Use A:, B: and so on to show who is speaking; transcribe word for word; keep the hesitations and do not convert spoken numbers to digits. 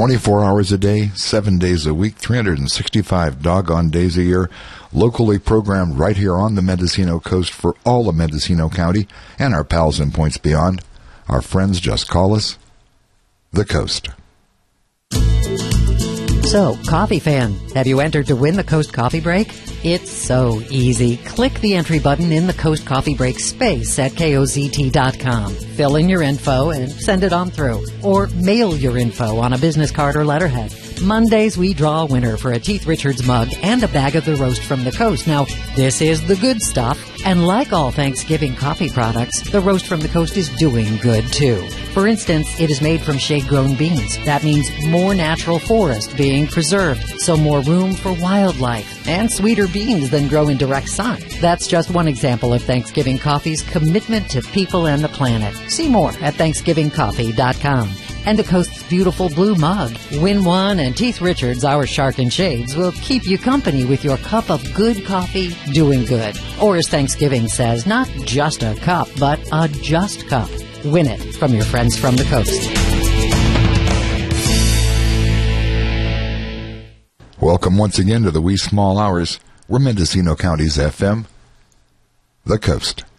A: twenty-four hours a day, seven days a week, three hundred sixty-five doggone days a year, locally programmed right here on the Mendocino coast for all of Mendocino County and our pals in points beyond. Our friends just call us the Coast.
B: So, coffee fan, have you entered to win the Coast Coffee Break? It's so easy. Click the entry button in the Coast Coffee Break space at K O Z T dot com. Fill in your info and send it on through. Or mail your info on a business card or letterhead. Mondays, we draw a winner for a Keith Richards mug and a bag of the roast from the coast. Now, this is the good stuff. And like all Thanksgiving coffee products, the roast from the coast is doing good, too. For instance, it is made from shade-grown beans. That means more natural forest being preserved, so more room for wildlife, and sweeter beans than grow in direct sun. That's just one example of Thanksgiving Coffee's commitment to people and the planet. See more at Thanksgiving Coffee dot com. And the Coast's beautiful blue mug. Win one, and Keith Richards, our Shark and Shades, will keep you company with your cup of good coffee doing good. Or as Thanksgiving says, not just a cup, but a just cup. Win it from your friends from the coast.
A: Welcome once again to the Wee Small Hours. We're Mendocino County's F M, the Coast.